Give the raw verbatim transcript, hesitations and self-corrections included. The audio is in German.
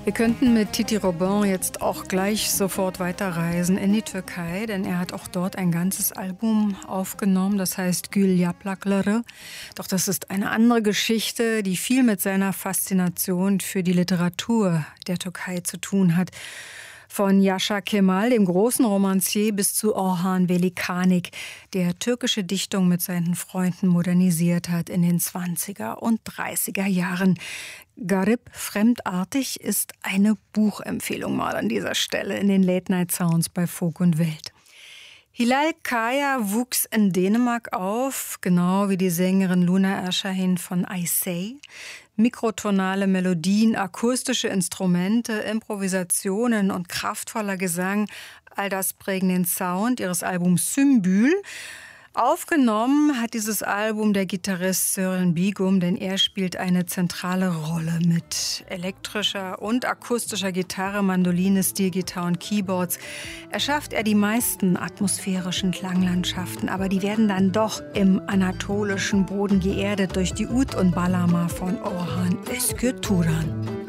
Wir könnten mit Titi Robin jetzt auch gleich sofort weiterreisen in die Türkei, denn er hat auch dort ein ganzes Album aufgenommen, das heißt Gül Yaprakları. Doch das ist eine andere Geschichte, die viel mit seiner Faszination für die Literatur der Türkei zu tun hat. Von Yaşar Kemal, dem großen Romancier, bis zu Orhan Veli Kanık, der türkische Dichtung mit seinen Freunden modernisiert hat in den zwanziger und dreißiger Jahren. Garip, fremdartig ist eine Buchempfehlung mal an dieser Stelle in den Late Night Sounds bei Folk und Welt. Hilal Kaya wuchs in Dänemark auf, genau wie die Sängerin Luna Erşahin von I Say. Mikrotonale Melodien, akustische Instrumente, Improvisationen und kraftvoller Gesang, all das prägen den Sound ihres Albums Sümbül. Aufgenommen hat dieses Album der Gitarrist Sören Bigum, denn er spielt eine zentrale Rolle mit elektrischer und akustischer Gitarre, Mandoline, Steelgitarre und Keyboards. Erschafft er die meisten atmosphärischen Klanglandschaften, aber die werden dann doch im anatolischen Boden geerdet durch die Ud und Bağlama von Orhan Özgür Turan.